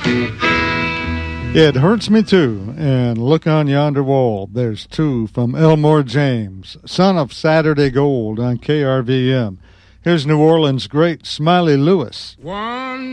It Hurts Me Too, and Look on Yonder Wall. There's two from Elmore James, son of Saturday Gold on KRVM. Here's New Orleans great Smiley Lewis. One